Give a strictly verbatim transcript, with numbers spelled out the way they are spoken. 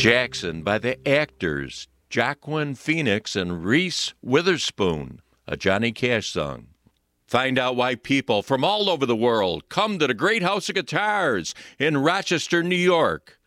Jackson by the actors Joaquin Phoenix and Reese Witherspoon, a Johnny Cash song. Find out why people from all over the world come to the Great House of Guitars in Rochester, New York.